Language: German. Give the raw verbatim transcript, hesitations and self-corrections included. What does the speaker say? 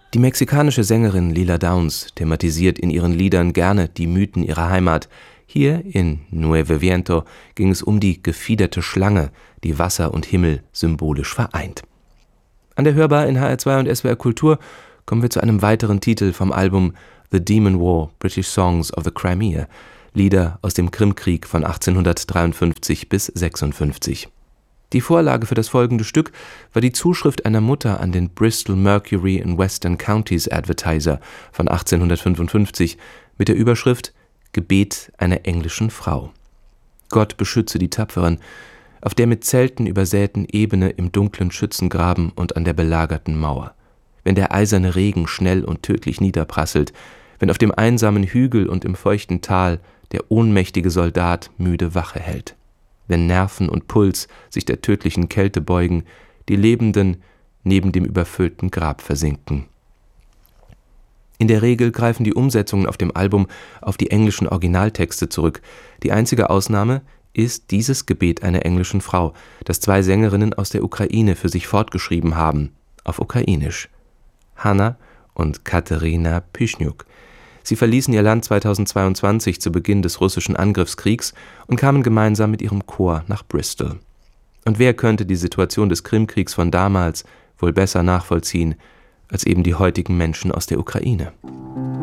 Die mexikanische Sängerin Lila Downs thematisiert in ihren Liedern gerne die Mythen ihrer Heimat. Hier in Nueve Viento ging es um die gefiederte Schlange, die Wasser und Himmel symbolisch vereint. An der Hörbar in H R zwei und S W R Kultur kommen wir zu einem weiteren Titel vom Album The Demon War – British Songs of the Crimea, Lieder aus dem Krimkrieg von achtzehnhundertdreiundfünfzig bis sechsundfünfzig. Die Vorlage für das folgende Stück war die Zuschrift einer Mutter an den Bristol Mercury and Western Counties Advertiser von achtzehnhundertfünfundfünfzig mit der Überschrift »Gebet einer englischen Frau«. Gott beschütze die Tapferen, auf der mit Zelten übersäten Ebene im dunklen Schützengraben und an der belagerten Mauer. Wenn der eiserne Regen schnell und tödlich niederprasselt, wenn auf dem einsamen Hügel und im feuchten Tal der ohnmächtige Soldat müde Wache hält. Wenn Nerven und Puls sich der tödlichen Kälte beugen, die Lebenden neben dem überfüllten Grab versinken. In der Regel greifen die Umsetzungen auf dem Album auf die englischen Originaltexte zurück. Die einzige Ausnahme ist dieses Gebet einer englischen Frau, das zwei Sängerinnen aus der Ukraine für sich fortgeschrieben haben, auf Ukrainisch. Hanna und Katerina Pyschniuk. Sie verließen ihr Land zweitausendzweiundzwanzig zu Beginn des russischen Angriffskriegs und kamen gemeinsam mit ihrem Chor nach Bristol. Und wer könnte die Situation des Krimkriegs von damals wohl besser nachvollziehen als eben die heutigen Menschen aus der Ukraine?